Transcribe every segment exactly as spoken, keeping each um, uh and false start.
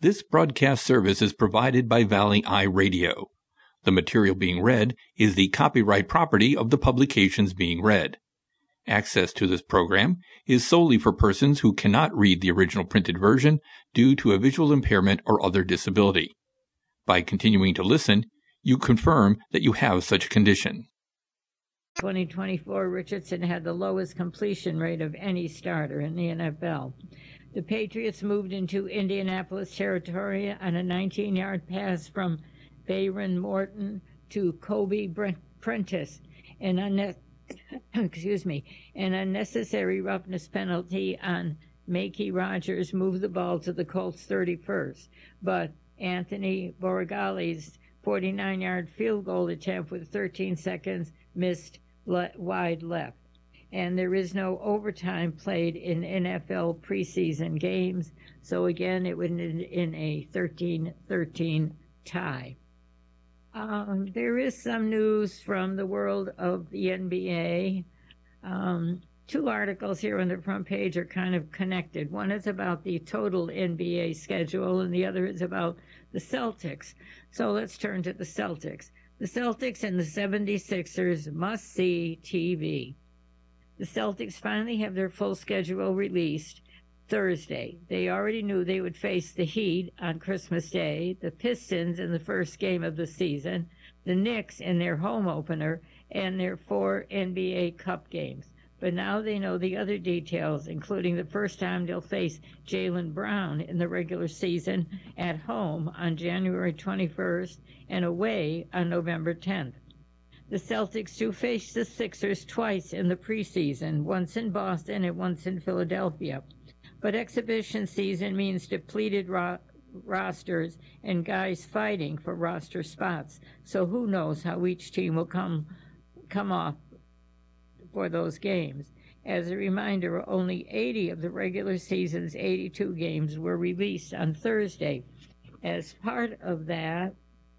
This broadcast service is provided by Valley Eye Radio. The material being read is the copyright property of the publications being read. Access to this program is solely for persons who cannot read the original printed version due to a visual impairment or other disability. By continuing to listen, you confirm that you have such a condition. twenty twenty-four, Richardson had the lowest completion rate of any starter in the N F L. The Patriots moved into Indianapolis territory on a nineteen-yard pass from Bayron Morton to Kobe Prentice, an unne- excuse me, an unnecessary roughness penalty on Makey Rogers moved the ball to the Colts' thirty-first, but Anthony Borregali's forty-nine-yard field goal attempt with thirteen seconds missed le- wide left. And there is no overtime played in N F L preseason games, so again it would end in a thirteen thirteen tie. Um, there is some news from the world of the N B A. Um, two articles here on the front page are kind of connected. One is about the total N B A schedule, and the other is about the Celtics. So let's turn to the Celtics. The Celtics and the seventy-sixers must-see T V. The Celtics finally have their full schedule released Thursday. They already knew they would face the Heat on Christmas Day, the Pistons in the first game of the season, the Knicks in their home opener, and their four N B A Cup games. But now they know the other details, including the first time they'll face Jaylen Brown in the regular season at home on January twenty-first and away on November tenth. The Celtics do face the Sixers twice in the preseason, once in Boston and once in Philadelphia. But exhibition season means depleted ro- rosters and guys fighting for roster spots. So who knows how each team will come come off for those games. As a reminder, only eighty of the regular season's eighty-two games were released on Thursday. As part of that,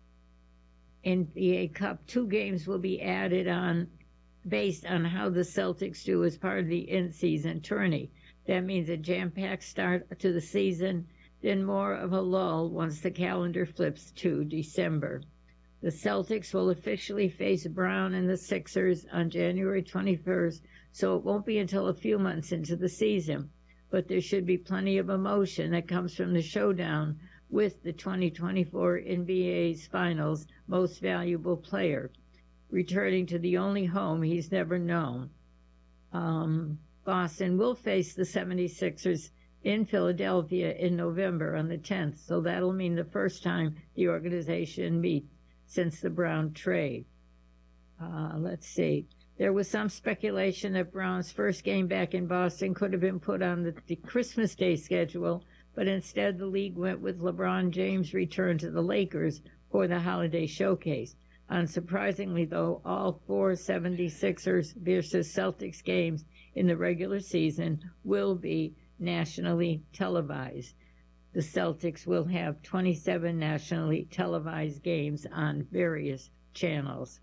N B A Cup, two games will be added on based on how the Celtics do as part of the in-season tourney. That means a jam-packed start to the season, then more of a lull once the calendar flips to December. The Celtics will officially face Brown and the Sixers on January twenty-first, so it won't be until a few months into the season. But there should be plenty of emotion that comes from the showdown with the twenty twenty-four N B A's Finals Most Valuable Player, returning to the only home he's never known. Um, Boston will face the seventy-sixers in Philadelphia in November on the tenth, so that'll mean the first time the organization meets since the Brown trade. Uh, let's see. There was some speculation that Brown's first game back in Boston could have been put on the, the Christmas Day schedule, but instead the league went with LeBron James' return to the Lakers for the holiday showcase. Unsurprisingly, though, all four seventy-sixers versus Celtics games in the regular season will be nationally televised. The Celtics will have twenty-seven nationally televised games on various channels.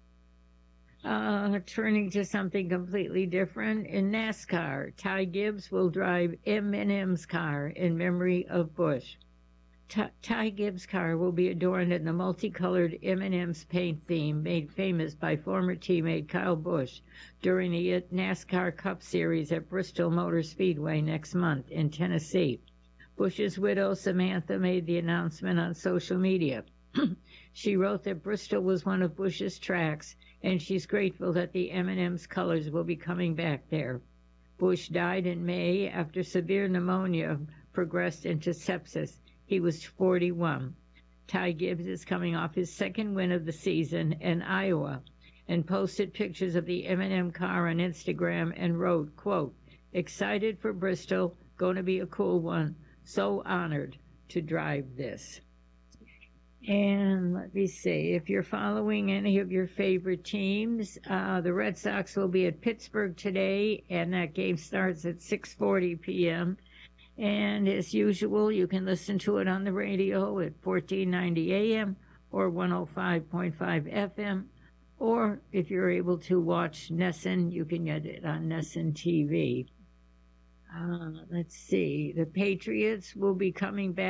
Uh, turning to something completely different, in NASCAR, Ty Gibbs will drive M and M's car in memory of Bush. Ty, Ty Gibbs' car will be adorned in the multicolored M and M's paint theme made famous by former teammate Kyle Busch during the NASCAR Cup Series at Bristol Motor Speedway next month in Tennessee. Bush's widow, Samantha, made the announcement on social media. She wrote that Bristol was one of Bush's tracks, and she's grateful that the M and M's colors will be coming back there. Bush died in May after severe pneumonia progressed into sepsis. He was forty-one. Ty Gibbs is coming off his second win of the season in Iowa and posted pictures of the M and M car on Instagram and wrote, quote, "Excited for Bristol, going to be a cool one. So honored to drive this." And let me see, if you're following any of your favorite teams, uh, the Red Sox will be at Pittsburgh today, and that game starts at six forty p.m. And as usual, you can listen to it on the radio at fourteen ninety A M or one oh five point five F M. Or if you're able to watch Nesson, you can get it on Nesson T V. Uh, let's see, the Patriots will be coming back